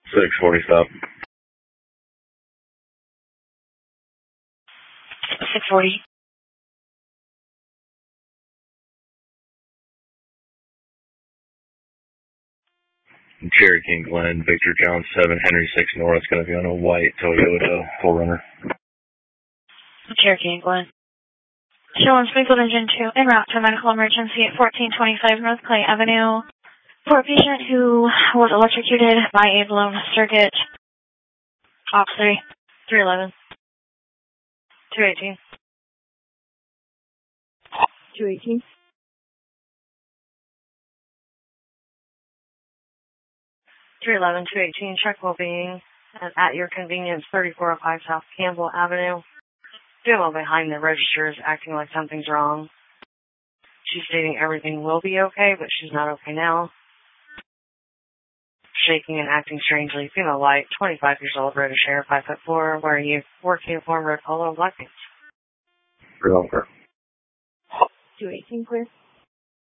640 stop. 640. Cherokee and Glen, Victor John 7, Henry 6 North, going to be on a white Toyota 4Runner. Cherokee and Glen. Showing Springfield Engine 2 en route to medical emergency at 1425 North Clay Avenue for a patient who was electrocuted by a blown circuit. Op 3, 311, 218. 218. 311, 218. Check will be at your convenience, 3405 South Campbell Avenue. Female behind the register is acting like something's wrong. She's stating everything will be okay, but she's not okay now. Shaking and acting strangely. Female white, 25 years old, reddish hair, 5'4", wearing work uniform, red polo, black pants. 314. 218, clear.